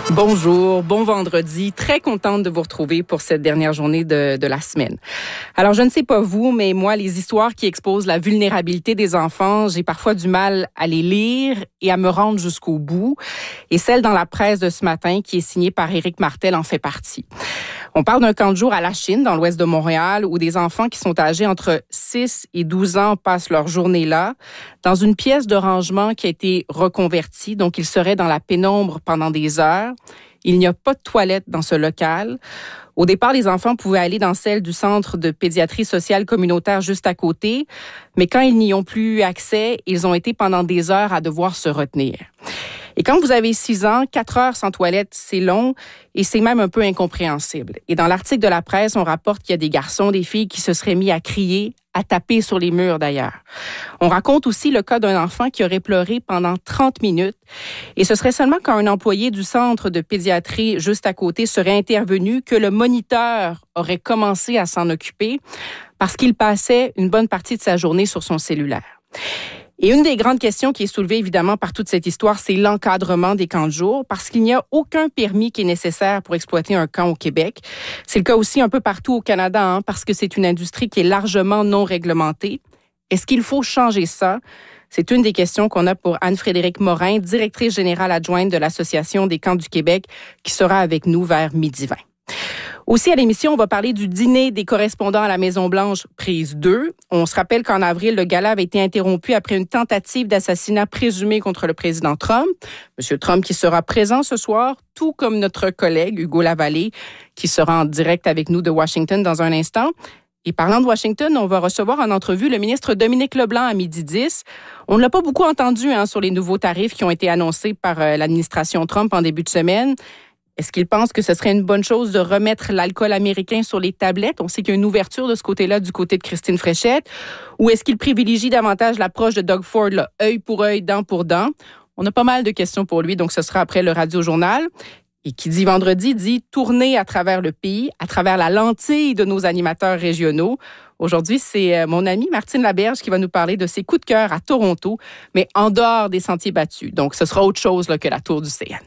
Bonjour, bon vendredi. Très contente de vous retrouver pour cette dernière journée de la semaine. Alors, je ne sais pas vous, mais moi, les histoires qui exposent la vulnérabilité des enfants, j'ai parfois du mal à les lire et à me rendre jusqu'au bout. Et celle dans la presse de ce matin, qui est signée par Éric Martel, en fait partie. On parle d'un camp de jour à Lachine, dans l'ouest de Montréal, où des enfants qui sont âgés entre 6 et 12 ans passent leur journée là, dans une pièce de rangement qui a été reconvertie, donc ils seraient dans la pénombre pendant des heures. Il n'y a pas de toilette dans ce local. Au départ, les enfants pouvaient aller dans celle du centre de pédiatrie sociale communautaire juste à côté, mais quand ils n'y ont plus accès, ils ont été pendant des heures à devoir se retenir. Et quand vous avez 6 ans, 4 heures sans toilette, c'est long et c'est même un peu incompréhensible. Et dans l'article de la presse, on rapporte qu'il y a des garçons, des filles qui se seraient mis à crier, à taper sur les murs d'ailleurs. On raconte aussi le cas d'un enfant qui aurait pleuré pendant 30 minutes. Et ce serait seulement quand un employé du centre de pédiatrie juste à côté serait intervenu que le moniteur aurait commencé à s'en occuper parce qu'il passait une bonne partie de sa journée sur son cellulaire. Et une des grandes questions qui est soulevée évidemment par toute cette histoire, c'est l'encadrement des camps de jour, parce qu'il n'y a aucun permis qui est nécessaire pour exploiter un camp au Québec. C'est le cas aussi un peu partout au Canada, parce que c'est une industrie qui est largement non réglementée. Est-ce qu'il faut changer ça? C'est une des questions qu'on a pour Anne-Frédérique Morin, directrice générale adjointe de l'Association des camps du Québec, qui sera avec nous vers 12h20. Aussi, à l'émission, on va parler du dîner des correspondants à la Maison-Blanche, prise 2. On se rappelle qu'en avril, le gala avait été interrompu après une tentative d'assassinat présumé contre le président Trump. Monsieur Trump qui sera présent ce soir, tout comme notre collègue Hugo Lavallée, qui sera en direct avec nous de Washington dans un instant. Et parlant de Washington, on va recevoir en entrevue le ministre Dominique Leblanc à 12h10. On ne l'a pas beaucoup entendu sur les nouveaux tarifs qui ont été annoncés par l'administration Trump en début de semaine. Est-ce qu'il pense que ce serait une bonne chose de remettre l'alcool américain sur les tablettes? On sait qu'il y a une ouverture de ce côté-là, du côté de Christine Fréchette. Ou est-ce qu'il privilégie davantage l'approche de Doug Ford, là, œil pour œil, dent pour dent? On a pas mal de questions pour lui, donc ce sera après le Radio-Journal. Et qui dit vendredi, dit tourner à travers le pays, à travers la lentille de nos animateurs régionaux. Aujourd'hui, c'est mon amie Martine Laberge qui va nous parler de ses coups de cœur à Toronto, mais en dehors des sentiers battus. Donc, ce sera autre chose là, que la tour du CN.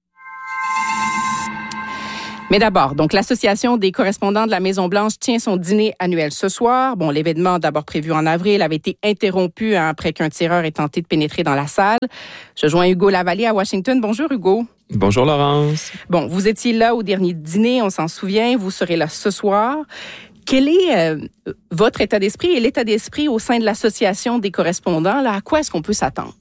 Mais d'abord, donc l'Association des correspondants de la Maison-Blanche tient son dîner annuel ce soir. Bon, l'événement, d'abord prévu en avril, avait été interrompu après qu'un tireur ait tenté de pénétrer dans la salle. Je joins Hugo Lavallée à Washington. Bonjour Hugo. Bonjour Laurence. Bon, vous étiez là au dernier dîner, on s'en souvient. Vous serez là ce soir. Quel est votre état d'esprit et l'état d'esprit au sein de l'Association des correspondants? Là, à quoi est-ce qu'on peut s'attendre?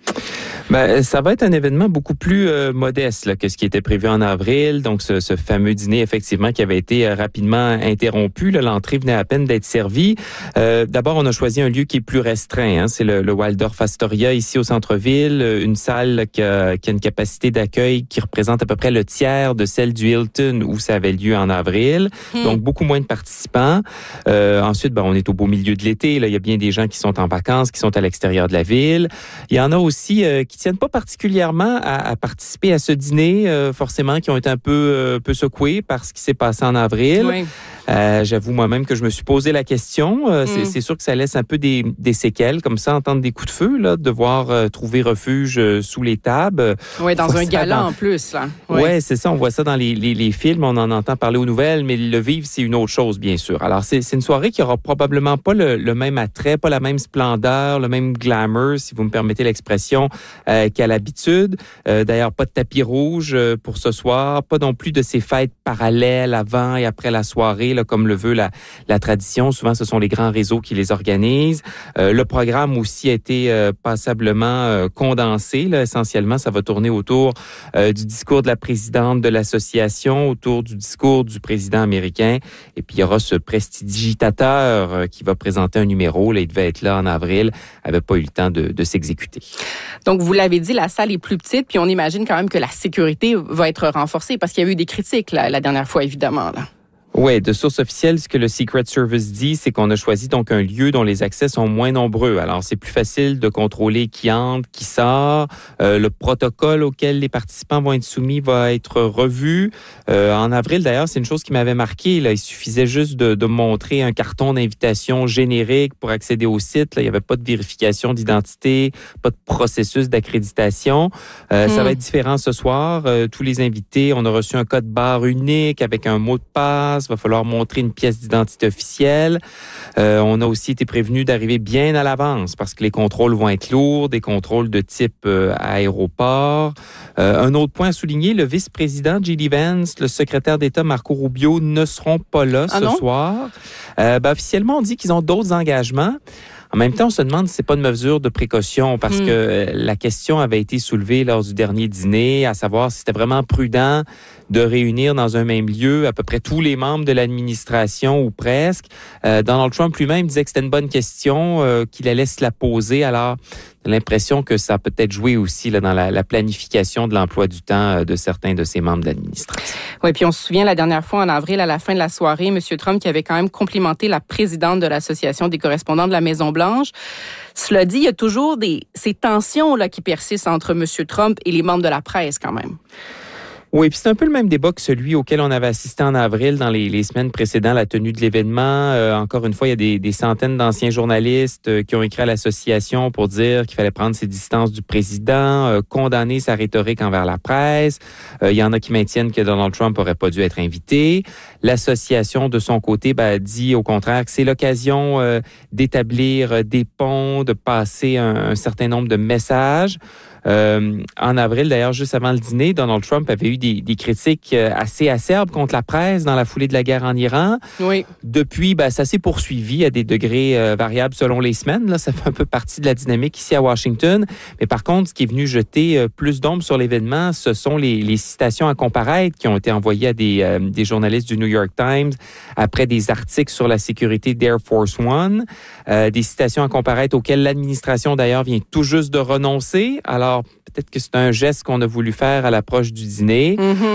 Ben, ça va être un événement beaucoup plus modeste là, que ce qui était prévu en avril. Donc, ce fameux dîner, effectivement, qui avait été rapidement interrompu. Là, l'entrée venait à peine d'être servie. D'abord, on a choisi un lieu qui est plus restreint. C'est le Waldorf Astoria, ici au centre-ville. Une salle qui a une capacité d'accueil qui représente à peu près le tiers de celle du Hilton où ça avait lieu en avril. Donc, beaucoup moins de participants. Ensuite, on est au beau milieu de l'été. Là, il y a bien des gens qui sont en vacances, qui sont à l'extérieur de la ville. Il y en a aussi qui tiennent pas particulièrement à participer à ce dîner, forcément, qui ont été un peu secoués par ce qui s'est passé en avril. Oui. J'avoue moi-même que je me suis posé la question. C'est sûr que ça laisse un peu des séquelles, comme ça, entendre des coups de feu, là, devoir trouver refuge sous les tables. Oui, dans un gala en plus. Là. Oui, c'est ça. On voit ça dans les films, on en entend parler aux nouvelles, mais le vivre, c'est une autre chose, bien sûr. Alors, c'est une soirée qui aura probablement pas le même attrait, pas la même splendeur, le même glamour, si vous me permettez l'expression, qu'à l'habitude. D'ailleurs, pas de tapis rouge pour ce soir, pas non plus de ces fêtes parallèles avant et après la soirée, là, comme le veut la tradition. Souvent, ce sont les grands réseaux qui les organisent. Le programme aussi a été passablement condensé. Là. Essentiellement, ça va tourner autour du discours de la présidente de l'association, autour du discours du président américain. Et puis, il y aura ce prestidigitateur qui va présenter un numéro. Là, il devait être là en avril. Il n'avait pas eu le temps de s'exécuter. Donc, vous l'avez dit, la salle est plus petite, puis on imagine quand même que la sécurité va être renforcée parce qu'il y a eu des critiques la dernière fois, évidemment. Là. Oui, de source officielle, ce que le Secret Service dit, c'est qu'on a choisi donc un lieu dont les accès sont moins nombreux. Alors, c'est plus facile de contrôler qui entre, qui sort. Le protocole auquel les participants vont être soumis va être revu. En avril, d'ailleurs, c'est une chose qui m'avait marqué. Là, il suffisait juste de montrer un carton d'invitation générique pour accéder au site. Là, il n'y avait pas de vérification d'identité, pas de processus d'accréditation. Ça va être différent ce soir. Tous les invités, on a reçu un code barre unique avec un mot de passe. Il va falloir montrer une pièce d'identité officielle. On a aussi été prévenu d'arriver bien à l'avance parce que les contrôles vont être lourds, des contrôles de type aéroport. Un autre point à souligner, le vice-président J.D. Vance, le secrétaire d'État Marco Rubio ne seront pas là ce soir. Officiellement, on dit qu'ils ont d'autres engagements. En même temps, on se demande si c'est pas une mesure de précaution parce que la question avait été soulevée lors du dernier dîner, à savoir si c'était vraiment prudent de réunir dans un même lieu à peu près tous les membres de l'administration ou presque. Donald Trump lui-même disait que c'était une bonne question, qu'il allait se la poser. Alors, j'ai l'impression que ça a peut-être joué aussi là, dans la planification de l'emploi du temps de certains de ses membres d'administration. Oui, puis on se souvient la dernière fois en avril, à la fin de la soirée, M. Trump qui avait quand même complimenté la présidente de l'Association des correspondants de la Maison-Blanche. Cela dit, il y a toujours ces tensions là, qui persistent entre M. Trump et les membres de la presse quand même. Oui, puis c'est un peu le même débat que celui auquel on avait assisté en avril dans les semaines précédant la tenue de l'événement. Encore une fois, il y a des centaines d'anciens journalistes qui ont écrit à l'association pour dire qu'il fallait prendre ses distances du président, condamner sa rhétorique envers la presse. Il y en a qui maintiennent que Donald Trump aurait pas dû être invité. L'association, de son côté, dit au contraire que c'est l'occasion d'établir des ponts, de passer un certain nombre de messages. En avril, d'ailleurs, juste avant le dîner, Donald Trump avait eu des critiques assez acerbes contre la presse dans la foulée de la guerre en Iran. Oui. Depuis, ça s'est poursuivi à des degrés variables selon les semaines. Là, ça fait un peu partie de la dynamique ici à Washington. Mais par contre, ce qui est venu jeter plus d'ombre sur l'événement, ce sont les citations à comparaître qui ont été envoyées à des journalistes du New York Times après des articles sur la sécurité d'Air Force One. Des citations à comparaître auxquelles l'administration, d'ailleurs, vient tout juste de renoncer. Alors, peut-être que c'est un geste qu'on a voulu faire à l'approche du dîner.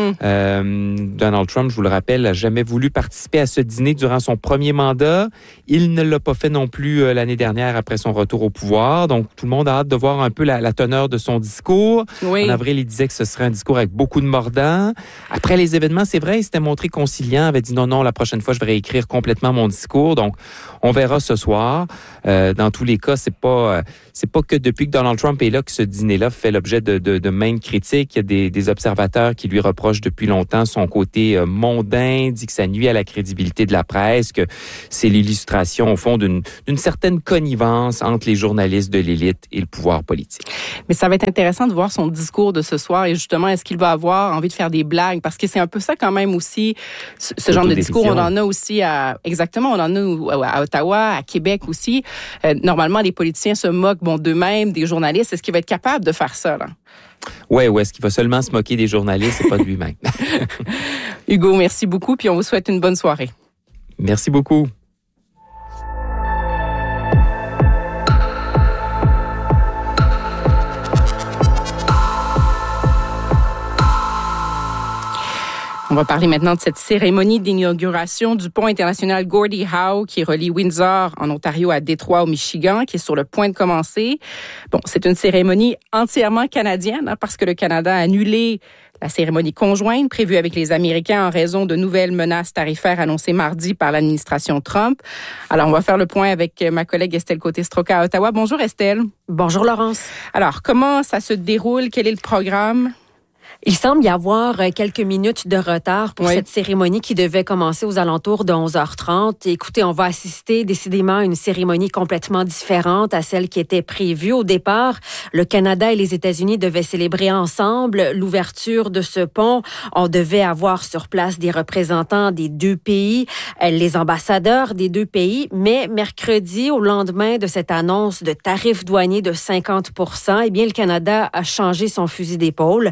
Donald Trump, je vous le rappelle, n'a jamais voulu participer à ce dîner durant son premier mandat. Il ne l'a pas fait non plus l'année dernière après son retour au pouvoir. Donc, tout le monde a hâte de voir un peu la teneur de son discours. Oui. En avril, il disait que ce serait un discours avec beaucoup de mordants. Après les événements, c'est vrai, il s'était montré conciliant, avait dit non, la prochaine fois, je vais réécrire complètement mon discours. Donc, on verra ce soir. Dans tous les cas, c'est pas que depuis que Donald Trump est là que ce dîner-là fait l'objet de maintes critiques. Il y a des observateurs qui lui reprochent depuis longtemps son côté mondain, dit que ça nuit à la crédibilité de la presse, que c'est l'illustration, au fond, d'une certaine connivence entre les journalistes de l'élite et le pouvoir politique. Mais ça va être intéressant de voir son discours de ce soir et justement, est-ce qu'il va avoir envie de faire des blagues? Parce que c'est un peu ça quand même aussi, ce genre de discours, on en a aussi on en a à Ottawa, à Québec aussi. Normalement, les politiciens se moquent d'eux-mêmes, des journalistes. Est-ce qu'il va être capable de faire ça, là? Oui, ou est-ce qu'il va seulement se moquer des journalistes et pas de lui-même? Hugo, merci beaucoup, puis on vous souhaite une bonne soirée. Merci beaucoup. On va parler maintenant de cette cérémonie d'inauguration du pont international Gordie Howe qui relie Windsor en Ontario à Détroit au Michigan, qui est sur le point de commencer. Bon, c'est une cérémonie entièrement canadienne parce que le Canada a annulé la cérémonie conjointe prévue avec les Américains en raison de nouvelles menaces tarifaires annoncées mardi par l'administration Trump. Alors, on va faire le point avec ma collègue Estelle Côté-Stroka à Ottawa. Bonjour Estelle. Bonjour Laurence. Alors, comment ça se déroule? Quel est le programme? Il semble y avoir quelques minutes de retard pour cette cérémonie qui devait commencer aux alentours de 11h30. Écoutez, on va assister décidément à une cérémonie complètement différente à celle qui était prévue au départ. Le Canada et les États-Unis devaient célébrer ensemble l'ouverture de ce pont. On devait avoir sur place des représentants des deux pays, les ambassadeurs des deux pays. Mais mercredi, au lendemain de cette annonce de tarifs douaniers de 50%, eh bien, le Canada a changé son fusil d'épaule.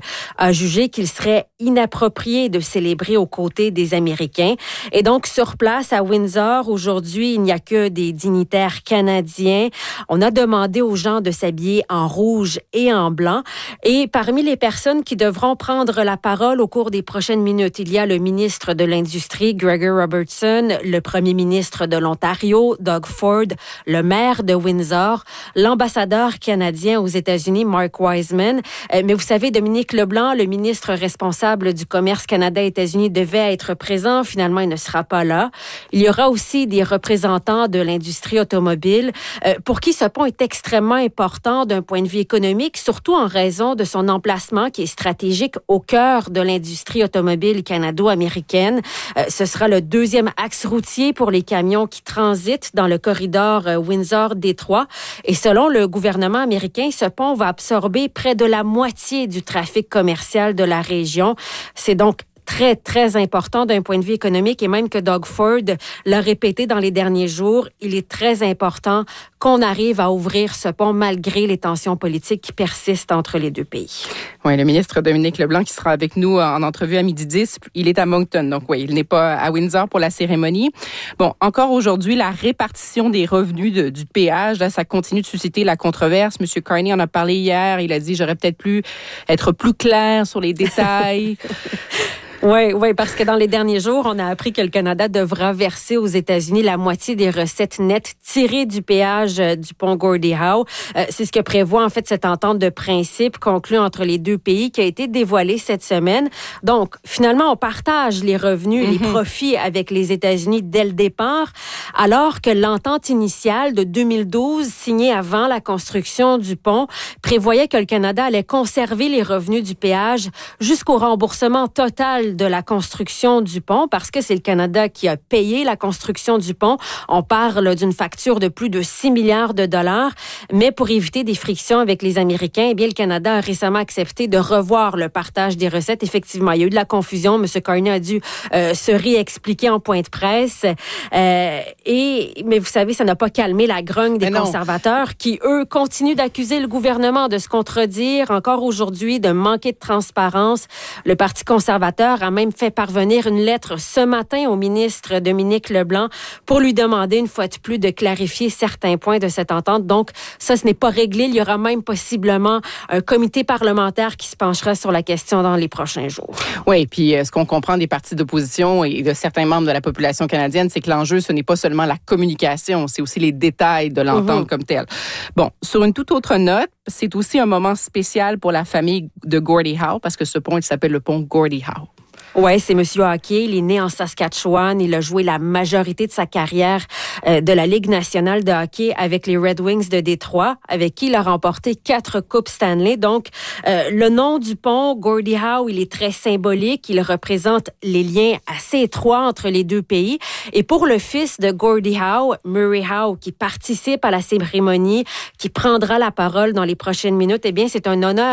a jugé qu'il serait inapproprié de célébrer aux côtés des Américains. Et donc, sur place à Windsor, aujourd'hui, il n'y a que des dignitaires canadiens. On a demandé aux gens de s'habiller en rouge et en blanc. Et parmi les personnes qui devront prendre la parole au cours des prochaines minutes, il y a le ministre de l'Industrie, Gregor Robertson, le premier ministre de l'Ontario, Doug Ford, le maire de Windsor, l'ambassadeur canadien aux États-Unis, Mark Wiseman. Mais vous savez, Dominique Leblanc, le ministre responsable du commerce Canada-États-Unis, devait être présent. Finalement, il ne sera pas là. Il y aura aussi des représentants de l'industrie automobile pour qui ce pont est extrêmement important d'un point de vue économique, surtout en raison de son emplacement qui est stratégique au cœur de l'industrie automobile canado-américaine. Ce sera le deuxième axe routier pour les camions qui transitent dans le corridor Windsor-Détroit. Et selon le gouvernement américain, ce pont va absorber près de la moitié du trafic commercial de la région. C'est donc très, très important d'un point de vue économique et même que Doug Ford l'a répété dans les derniers jours, il est très important qu'on arrive à ouvrir ce pont malgré les tensions politiques qui persistent entre les deux pays. Oui, le ministre Dominique Leblanc qui sera avec nous en entrevue à 12h10, il est à Moncton, donc oui, il n'est pas à Windsor pour la cérémonie. Bon, encore aujourd'hui, la répartition des revenus du péage, là, ça continue de susciter la controverse. M. Carney en a parlé hier, il a dit « j'aurais peut-être pu être plus clair sur les détails ». Oui, parce que dans les derniers jours, on a appris que le Canada devra verser aux États-Unis la moitié des recettes nettes tirées du péage du pont Gordie Howe. C'est ce que prévoit en fait cette entente de principe conclue entre les deux pays qui a été dévoilée cette semaine. Donc, finalement, on partage les revenus et les profits avec les États-Unis dès le départ, alors que l'entente initiale de 2012, signée avant la construction du pont, prévoyait que le Canada allait conserver les revenus du péage jusqu'au remboursement total de la construction du pont, parce que c'est le Canada qui a payé la construction du pont. On parle d'une facture de plus de 6 milliards de dollars, mais pour éviter des frictions avec les Américains, eh bien, le Canada a récemment accepté de revoir le partage des recettes. Effectivement, il y a eu de la confusion. M. Carney a dû se réexpliquer en point de presse. Mais vous savez, ça n'a pas calmé la grogne des conservateurs qui, eux, continuent d'accuser le gouvernement de se contredire encore aujourd'hui, de manquer de transparence. Le Parti conservateur a même fait parvenir une lettre ce matin au ministre Dominique Leblanc pour lui demander une fois de plus de clarifier certains points de cette entente. Donc, ça, ce n'est pas réglé. Il y aura même possiblement un comité parlementaire qui se penchera sur la question dans les prochains jours. Oui, puis ce qu'on comprend des partis d'opposition et de certains membres de la population canadienne, c'est que l'enjeu, ce n'est pas seulement la communication, c'est aussi les détails de l'entente comme telle. Bon, sur une toute autre note, c'est aussi un moment spécial pour la famille de Gordie Howe parce que ce pont, il s'appelle le pont Gordie Howe. Oui, c'est Monsieur Hockey. Il est né en Saskatchewan. Il a joué la majorité de sa carrière de la Ligue nationale de hockey avec les Red Wings de Détroit, avec qui il a remporté 4 Coupes Stanley. Donc, le nom du pont, Gordie Howe, il est très symbolique. Il représente les liens assez étroits entre les deux pays. Et pour le fils de Gordie Howe, Murray Howe, qui participe à la cérémonie, qui prendra la parole dans les prochaines minutes, eh bien, c'est un honneur